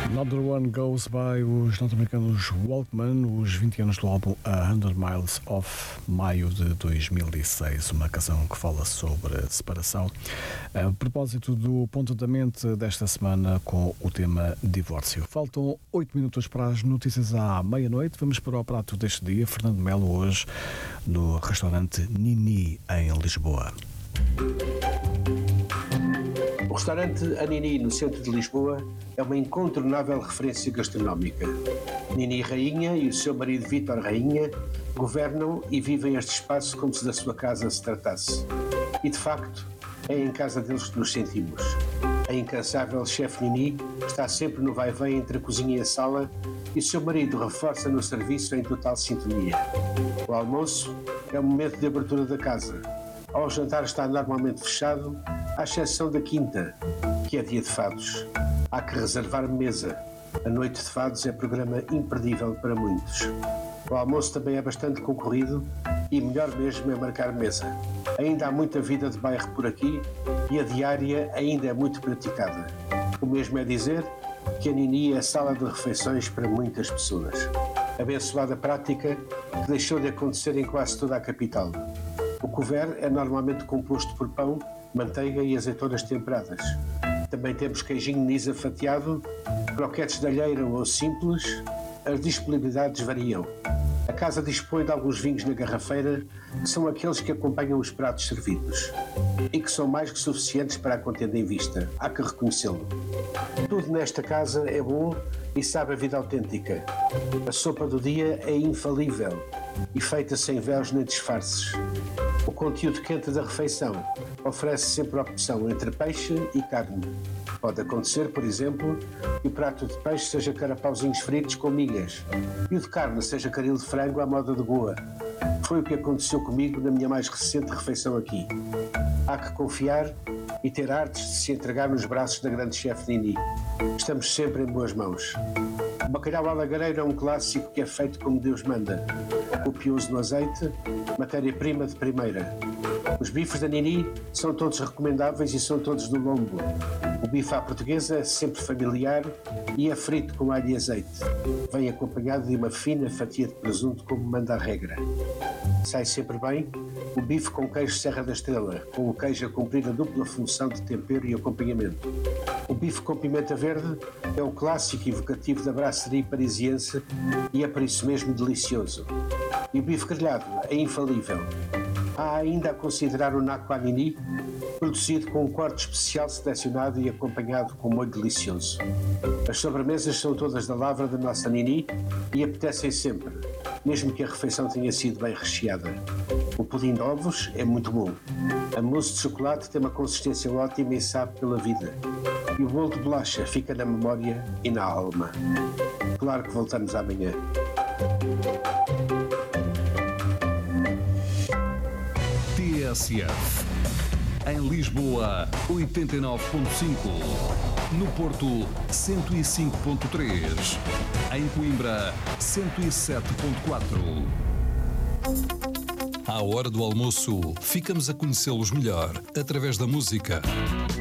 Another One Goes By, os norte-americanos Walkman, os 20 anos do álbum A 100 Miles Off, maio de 2006, uma canção que fala sobre separação. A propósito do ponto da mente desta semana com o tema divórcio. Faltam 8 minutos para as notícias à meia-noite. Vamos para o prato deste dia. Fernando Melo hoje no restaurante Nini, em Lisboa. O restaurante Nini, no centro de Lisboa, é uma incontornável referência gastronómica. Nini Rainha e o seu marido Vítor Rainha governam e vivem este espaço como se da sua casa se tratasse. E, de facto, é em casa deles que nos sentimos. A incansável chefe Nini está sempre no vai-vem entre a cozinha e a sala e o seu marido reforça no serviço em total sintonia. O almoço é o momento de abertura da casa. Ao jantar está normalmente fechado, à exceção da quinta, que é dia de fados. Há que reservar mesa. A noite de fados é programa imperdível para muitos. O almoço também é bastante concorrido e melhor mesmo é marcar mesa. Ainda há muita vida de bairro por aqui e a diária ainda é muito praticada. O mesmo é dizer que a Nini é sala de refeições para muitas pessoas. Abençoada prática que deixou de acontecer em quase toda a capital. O couvert é normalmente composto por pão, manteiga e azeitonas temperadas. Também temos queijinho Nisa fatiado, croquetes de alheira ou simples. As disponibilidades variam. A casa dispõe de alguns vinhos na garrafeira, que são aqueles que acompanham os pratos servidos e que são mais que suficientes para a contenda em vista. Há que reconhecê-lo. Tudo nesta casa é bom e sabe a vida autêntica. A sopa do dia é infalível e feita sem véus nem disfarces. O conteúdo quente da refeição oferece sempre a opção entre peixe e carne. Pode acontecer, por exemplo, que o prato de peixe seja carapauzinhos fritos com migas e o de carne seja caril de frango à moda de Goa. Foi o que aconteceu comigo na minha mais recente refeição aqui. Há que confiar e ter artes de se entregar nos braços da grande chefe Nini. Estamos sempre em boas mãos. O bacalhau à lagareira é um clássico que é feito como Deus manda. Copioso no azeite, matéria-prima de primeira. Os bifes da Nini são todos recomendáveis e são todos do lombo. O bife à portuguesa é sempre familiar e é frito com alho e azeite. Vem acompanhado de uma fina fatia de presunto como manda a regra. Sai sempre bem o bife com queijo Serra da Estrela, com o queijo a cumprir a dupla função de tempero e acompanhamento. O bife com pimenta verde é o clássico evocativo da brasserie parisiense e é por isso mesmo delicioso. E o bife grelhado é infalível. Há ainda a considerar o naco à Nini, produzido com um corte especial selecionado e acompanhado com um molho delicioso. As sobremesas são todas da lavra da nossa Nini e apetecem sempre, mesmo que a refeição tenha sido bem recheada. O pudim de ovos é muito bom. A mousse de chocolate tem uma consistência ótima e sabe pela vida. E o bolo de bolacha fica na memória e na alma. Claro que voltamos amanhã. TSF. Em Lisboa, 89.5. No Porto, 105.3. Em Coimbra, 107.4. À hora do almoço, ficamos a conhecê-los melhor através da música.